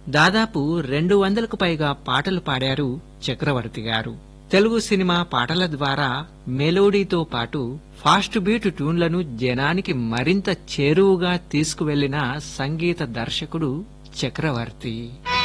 దాదాపు 200కు పైగా పాటలు పాడారు చక్రవర్తి గారు. తెలుగు సినిమా పాటల ద్వారా మెలోడీతో పాటు ఫాస్ట్ బీట్ ట్యూన్లను జనానికి మరింత చేరువుగా తీసుకువెళ్లిన సంగీత దర్శకుడు చక్రవర్తి.